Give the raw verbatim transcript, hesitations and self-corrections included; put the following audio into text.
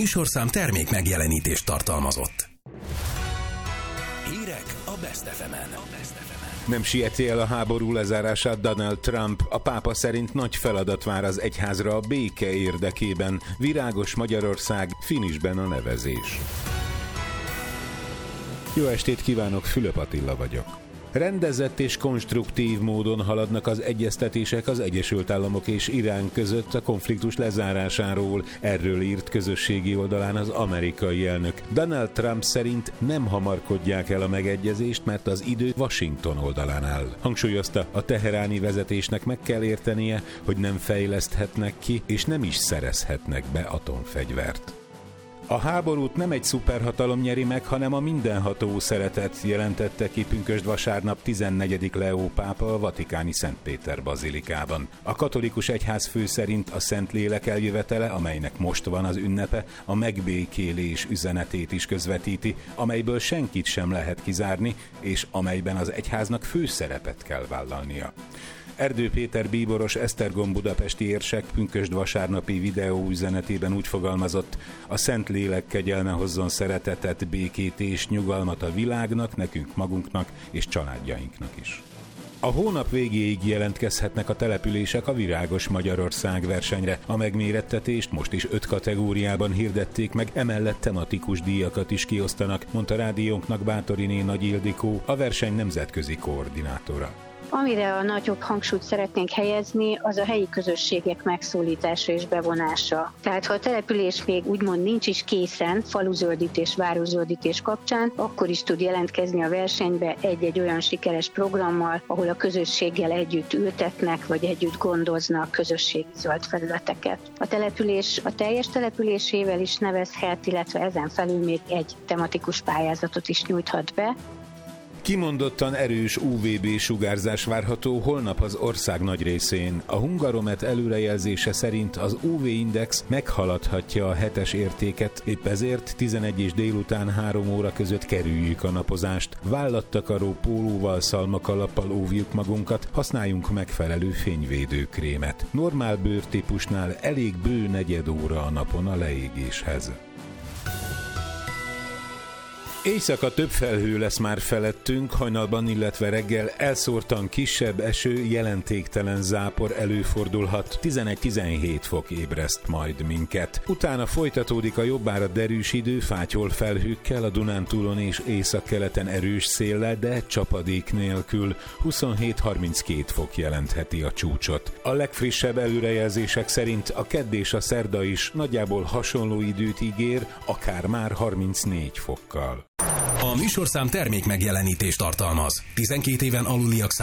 műsorszám termék megjelenítést tartalmazott. Hírek a Best ef emen. Nem sieti el a háború lezárását Donald Trump. A pápa szerint nagy feladat vár az egyházra a béke érdekében. Virágos Magyarország, finisben a nevezés. Jó estét kívánok, Fülöp Attila vagyok. Rendezett és konstruktív módon haladnak az egyeztetések az Egyesült Államok és Irán között a konfliktus lezárásáról. Erről írt közösségi oldalán az amerikai elnök. Donald Trump szerint nem hamarkodják el a megegyezést, mert az idő Washington oldalán áll. Hangsúlyozta, a teheráni vezetésnek meg kell értenie, hogy nem fejleszthetnek ki, és nem is szerezhetnek be atomfegyvert. A háborút nem egy szuperhatalom nyeri meg, hanem a mindenható szeretet, jelentette ki pünkösd vasárnap tizennegyedik Leó pápa a vatikáni Szent Péter bazilikában. A katolikus egyházfő szerint a Szentlélek eljövetele, amelynek most van az ünnepe, a megbékélés üzenetét is közvetíti, amelyből senkit sem lehet kizárni, és amelyben az egyháznak főszerepet kell vállalnia. Erdő Péter bíboros Esztergom budapesti érsek pünkösd vasárnapi videó üzenetében úgy fogalmazott: a Szentlélek kegyelme hozzon szeretetet, békét és nyugalmat a világnak, nekünk magunknak és családjainknak is. A hónap végéig jelentkezhetnek a települések a Virágos Magyarország versenyre. A megmérettetést most is öt kategóriában hirdették meg, emellett tematikus díjakat is kiosztanak, mondta rádiónknak Bátoriné Nagy Ildikó, a verseny nemzetközi koordinátora. Amire a nagyobb hangsúlyt szeretnénk helyezni, az a helyi közösségek megszólítása és bevonása. Tehát ha a település még úgymond nincs is készen faluzöldítés, városzöldítés kapcsán, akkor is tud jelentkezni a versenybe egy-egy olyan sikeres programmal, ahol a közösséggel együtt ültetnek, vagy együtt gondoznak közösségi zöld felületeket. A település a teljes településével is nevezhet, illetve ezen felül még egy tematikus pályázatot is nyújthat be. Kimondottan erős ú vé bé sugárzás várható holnap az ország nagy részén. A Hungaromet előrejelzése szerint az ú vé-index meghaladhatja a hetes értéket, épp ezért tizenegy és délután három óra között kerüljük a napozást. Vállattakaró pólóval, szalmakalappal óvjuk magunkat, használjunk megfelelő fényvédőkrémet. Normál bőrtípusnál elég bő negyed óra a napon a leégéshez. Éjszaka több felhő lesz már felettünk, hajnalban, illetve reggel elszórtan kisebb eső, jelentéktelen zápor előfordulhat, tizenegy-tizenhét fok ébreszt majd minket. Utána folytatódik a jobbára derűs idő, fátyol felhőkkel, a Dunántúlon és északkeleten erős széllel, de csapadék nélkül. huszonhét-harminckét fok jelentheti a csúcsot. A legfrissebb előrejelzések szerint a kedd és a szerda is nagyjából hasonló időt ígér, akár már harmincnégy fokkal. A műsorszám termék megjelenítést tartalmaz. tizenkét éven aluliak